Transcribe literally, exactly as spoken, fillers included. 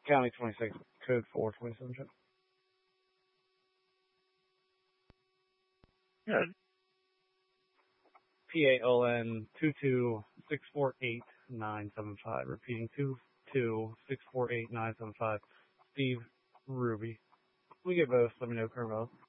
County twenty-six, code four twenty-seven. Good. P A O N two two six four eight nine seven five. Repeating two two six four eight nine seven five. Steve Ruby. We get both. Let me know, Carmel.